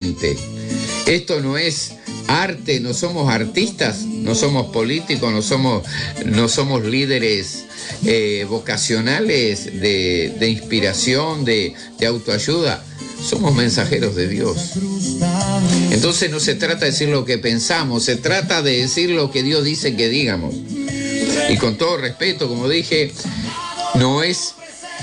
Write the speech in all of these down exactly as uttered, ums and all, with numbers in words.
diferente. Esto no es arte, no somos artistas, no somos políticos, no somos, no somos líderes eh, vocacionales de, de inspiración, de, de autoayuda. Somos mensajeros de Dios. Entonces no se trata de decir lo que pensamos, se trata de decir lo que Dios dice que digamos. Y con todo respeto, como dije, no es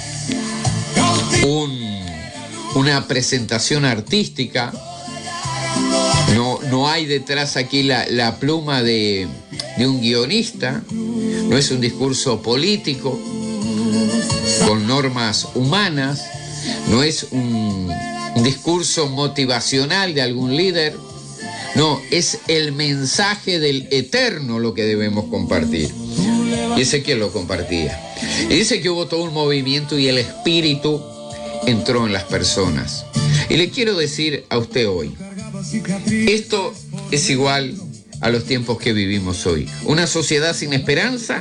un, una presentación artística. No, no hay detrás aquí la, la pluma de, de un guionista, no es un discurso político con normas humanas, no es un, un discurso motivacional de algún líder, no, es el mensaje del Eterno lo que debemos compartir. Y Ezequiel lo compartía. Y dice que hubo todo un movimiento y el Espíritu entró en las personas. Y le quiero decir a usted hoy, esto es igual a los tiempos que vivimos hoy. Una sociedad sin esperanza,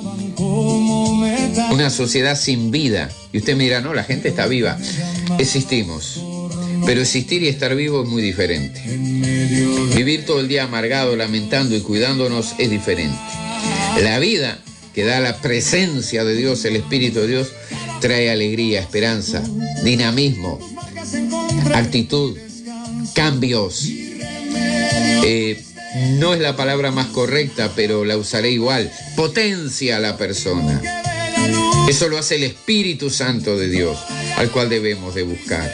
una sociedad sin vida. Y usted me dirá, no, la gente está viva. Existimos, pero existir y estar vivo es muy diferente. Vivir todo el día amargado, lamentando y cuidándonos es diferente. La vida que da la presencia de Dios, el Espíritu de Dios, trae alegría, esperanza, dinamismo, actitud, cambios. Eh, no es la palabra más correcta, pero la usaré igual. Potencia a la persona. Eso lo hace el Espíritu Santo de Dios, al cual debemos de buscar.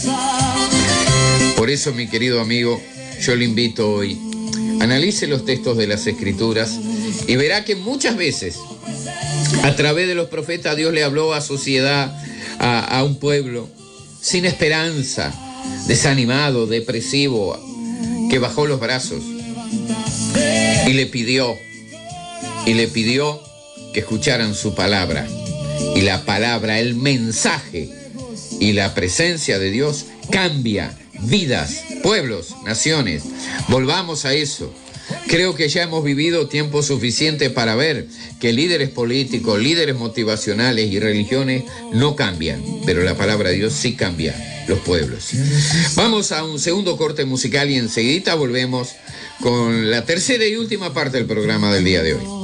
Por eso, mi querido amigo, yo le invito hoy, analice los textos de las Escrituras y verá que muchas veces, a través de los profetas, Dios le habló a sociedad, a, a un pueblo sin esperanza, desanimado, depresivo, que bajó los brazos y le pidió, y le pidió que escucharan su palabra. Y la palabra, el mensaje y la presencia de Dios cambia vidas, pueblos, naciones. Volvamos a eso. Creo que ya hemos vivido tiempo suficiente para ver que líderes políticos, líderes motivacionales y religiones no cambian, pero la palabra de Dios sí cambia los pueblos. Vamos a un segundo corte musical y enseguida volvemos con la tercera y última parte del programa del día de hoy.